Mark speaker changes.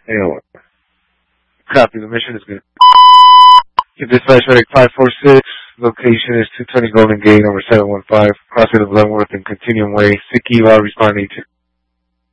Speaker 1: AOR. Copy, the mission is good. Dispatch medic 546, location is 220 Golden Gate, number 715, crossing of Leavenworth and Continuum Way. Sick eval responding to